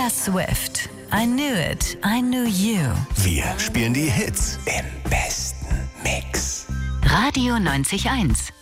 Taylor Swift. I knew it, I knew you. Wir spielen die Hits im besten Mix. Radio 90.1.